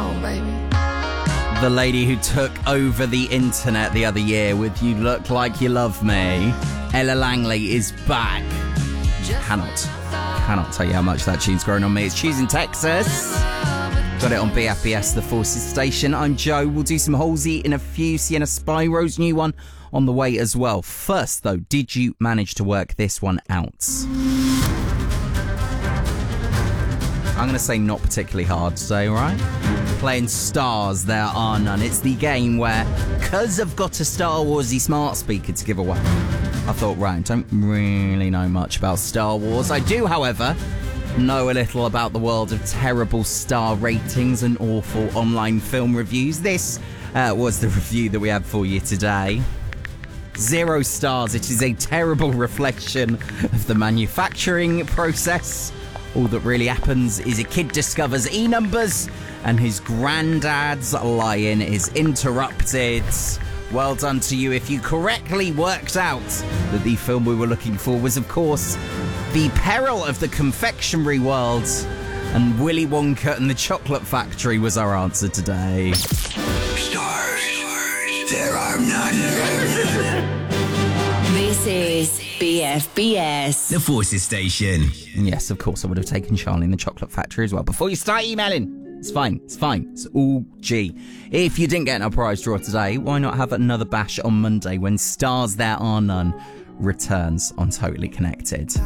on, baby. The lady who took over the internet the other year with You Look Like You Love Me. Ella Langley is back. Cannot tell you how much that tune's grown on me. It's Choosing Texas. Got it on BFBS, the Forces station. I'm Joe. We'll do some Halsey in a few. Sienna Spyro's new one on the way as well. First, though, did you manage to work this one out? I'm going to say not particularly hard today, right? Playing Stars, There Are None. It's the game where, because I've got a Star Warsy smart speaker to give away, I thought, right, don't really know much about Star Wars. I do, however, know a little about the world of terrible star ratings and awful online film reviews. This was the review that we had for you today. 0 stars. It is a terrible reflection of the manufacturing process. All that really happens is a kid discovers E-numbers and his granddad's lion is interrupted. Well done to you if you correctly worked out that the film we were looking for was, of course, The Peril of the Confectionery World, and Willy Wonka and the Chocolate Factory was our answer today. Stars, there are none. This is BFBS, The Forces station. And yes, of course, I would have taken Charlie and the Chocolate Factory as well. Before you start emailing, it's fine. It's all G. If you didn't get in a prize draw today, why not have another bash on Monday when Stars There Are None returns on Totally Connected?